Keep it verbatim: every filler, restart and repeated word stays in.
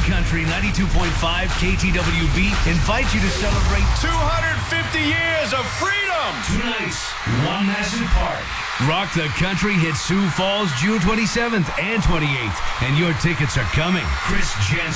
Country ninety-two point five K T W B invites you to celebrate two hundred fifty years of freedom. tonight's one massive party. Rock the Country hits Sioux Falls June twenty-seventh and twenty-eighth, and your tickets are coming. Chris Jensen.